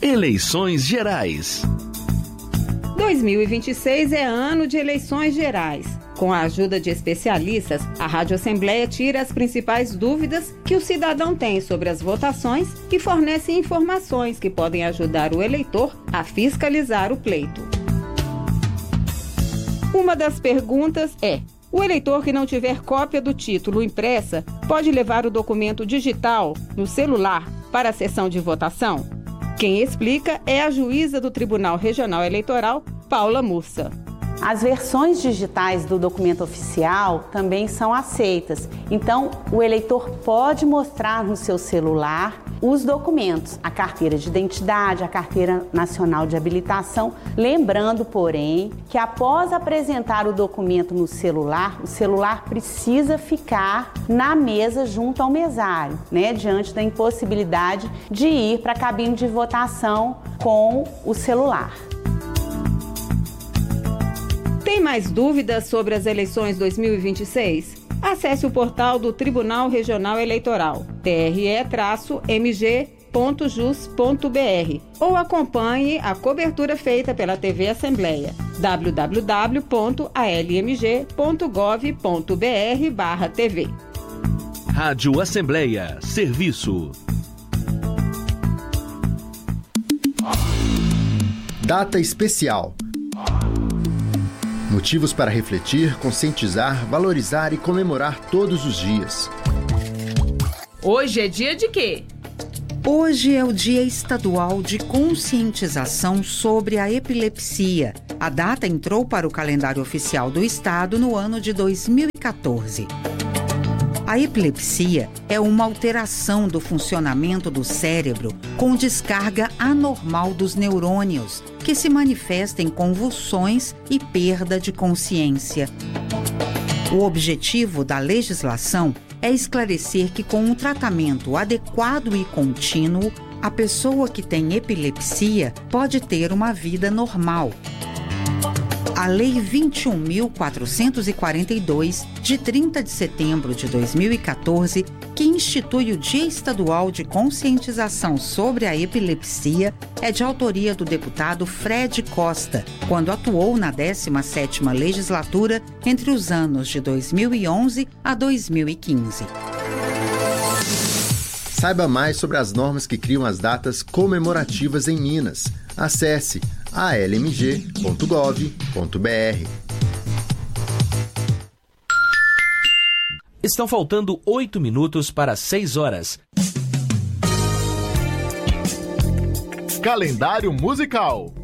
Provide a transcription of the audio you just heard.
Eleições Gerais. 2026 é ano de eleições gerais. Com a ajuda de especialistas, a Rádio Assembleia tira as principais dúvidas que o cidadão tem sobre as votações e fornece informações que podem ajudar o eleitor a fiscalizar o pleito. Uma das perguntas é: o eleitor que não tiver cópia do título impressa pode levar o documento digital no celular para a sessão de votação? Quem explica é a juíza do Tribunal Regional Eleitoral, Paula Mursa. As versões digitais do documento oficial também são aceitas. Então, o eleitor pode mostrar no seu celular os documentos, a carteira de identidade, a carteira nacional de habilitação. Lembrando, porém, que após apresentar o documento no celular, o celular precisa ficar na mesa junto ao mesário, diante da impossibilidade de ir para a cabine de votação com o celular. Tem mais dúvidas sobre as eleições 2026? Acesse o portal do Tribunal Regional Eleitoral, tre-mg.jus.br, ou acompanhe a cobertura feita pela TV Assembleia, www.almg.gov.br/tv. Rádio Assembleia, serviço. Data especial. Motivos para refletir, conscientizar, valorizar e comemorar todos os dias. Hoje é dia de quê? Hoje é o Dia Estadual de Conscientização sobre a Epilepsia. A data entrou para o calendário oficial do Estado no ano de 2014. A epilepsia é uma alteração do funcionamento do cérebro com descarga anormal dos neurônios, que se manifesta em convulsões e perda de consciência. O objetivo da legislação é esclarecer que, com um tratamento adequado e contínuo, a pessoa que tem epilepsia pode ter uma vida normal. A Lei 21.442, de 30 de setembro de 2014, que institui o Dia Estadual de Conscientização sobre a Epilepsia, é de autoria do deputado Fred Costa, quando atuou na 17ª legislatura entre os anos de 2011 a 2015. Saiba mais sobre as normas que criam as datas comemorativas em Minas. Acesse almg.gov.br. Estão faltando 8 minutos para 6 horas. Calendário musical.